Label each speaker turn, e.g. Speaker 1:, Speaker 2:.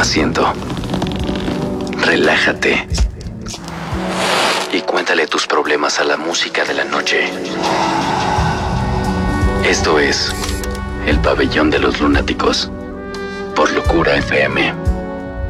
Speaker 1: Toma asiento. Relájate. Y cuéntale tus problemas a la música de la noche. Esto es El Pabellón de los Lunáticos por Locura FM.